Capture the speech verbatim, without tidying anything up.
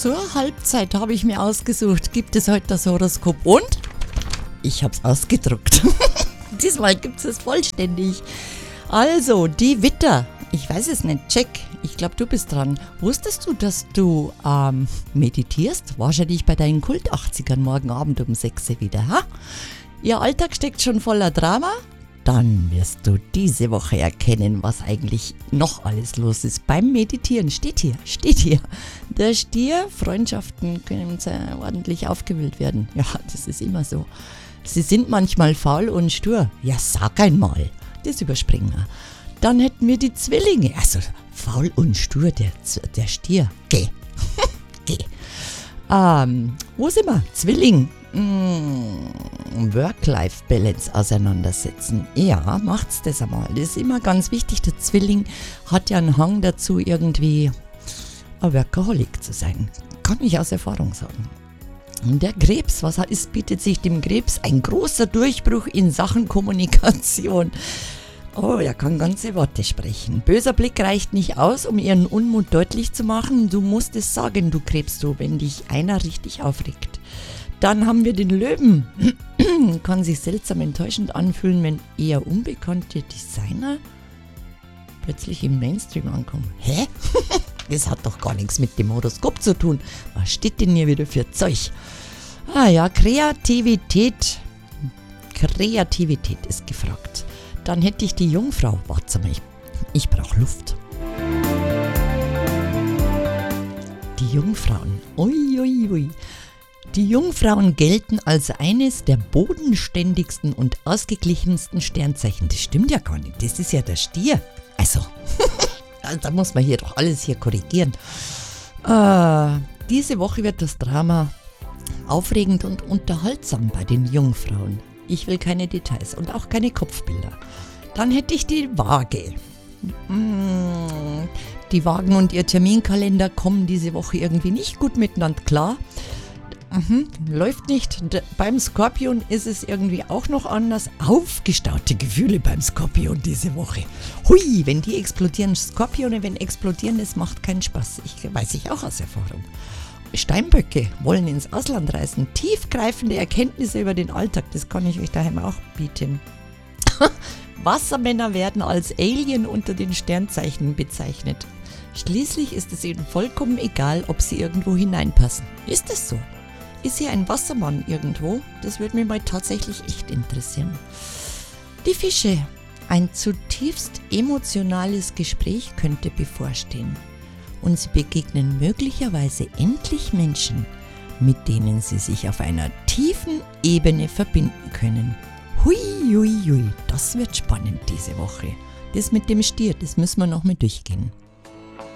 Zur Halbzeit habe ich mir ausgesucht, gibt es heute das Horoskop und ich habe es ausgedruckt. Diesmal gibt es vollständig. Also, die Witter. Ich weiß es nicht, check. Ich glaube, du bist dran. Wusstest du, dass du ähm, meditierst? Wahrscheinlich bei deinen Kult-achtzigern morgen Abend um sechs Uhr wieder, ha? Ihr Alltag steckt schon voller Drama? Dann wirst du diese Woche erkennen, was eigentlich noch alles los ist. Beim Meditieren steht hier, steht hier. Der Stier, Freundschaften können sehr ordentlich aufgewühlt werden. Ja, das ist immer so. Sie sind manchmal faul und stur. Ja, sag einmal. Das überspringen wir. Dann hätten wir die Zwillinge. Also, faul und stur, der, der Stier. Geh. Geh. Ähm, wo sind wir? Zwilling. Mmh, Work-Life-Balance auseinandersetzen. Ja, macht's das einmal. Das ist immer ganz wichtig. Der Zwilling hat ja einen Hang dazu, irgendwie ein Workaholic zu sein. Kann ich aus Erfahrung sagen. Und der Krebs, was ist, bietet sich dem Krebs? Ein großer Durchbruch in Sachen Kommunikation. Oh, er kann ganze Worte sprechen. Böser Blick reicht nicht aus, um ihren Unmut deutlich zu machen. Du musst es sagen, du Krebs, du, wenn dich einer richtig aufregt. Dann haben wir den Löwen. Kann sich seltsam enttäuschend anfühlen, wenn eher unbekannte Designer plötzlich im Mainstream ankommen. Hä? Das hat doch gar nichts mit dem Horoskop zu tun. Was steht denn hier wieder für Zeug? Ah ja, Kreativität. Kreativität ist gefragt. Dann hätte ich die Jungfrau. Warte mal, ich, ich brauche Luft. Die Jungfrauen. Ui, ui, ui. Die Jungfrauen gelten als eines der bodenständigsten und ausgeglichensten Sternzeichen. Das stimmt ja gar nicht. Das ist ja der Stier. Also, da muss man hier doch alles hier korrigieren. Äh, diese Woche wird das Drama aufregend und unterhaltsam bei den Jungfrauen. Ich will keine Details und auch keine Kopfbilder. Dann hätte ich die Waage. Die Waagen und ihr Terminkalender kommen diese Woche irgendwie nicht gut miteinander klar. Mhm, läuft nicht. D- beim Skorpion ist es irgendwie auch noch anders. Aufgestaute Gefühle beim Skorpion diese Woche. Hui, wenn die explodieren, Skorpione, wenn explodieren, das macht keinen Spaß. Ich weiß ich auch aus Erfahrung. Steinböcke wollen ins Ausland reisen. Tiefgreifende Erkenntnisse über den Alltag, das kann ich euch daheim auch bieten. Wassermänner werden als Alien unter den Sternzeichen bezeichnet. Schließlich ist es ihnen vollkommen egal, ob sie irgendwo hineinpassen. Ist es so? Ist hier ein Wassermann irgendwo? Das würde mich mal tatsächlich echt interessieren. Die Fische. Ein zutiefst emotionales Gespräch könnte bevorstehen. Und sie begegnen möglicherweise endlich Menschen, mit denen sie sich auf einer tiefen Ebene verbinden können. Hui, hui, hui, das wird spannend diese Woche. Das mit dem Stier, das müssen wir noch mal durchgehen.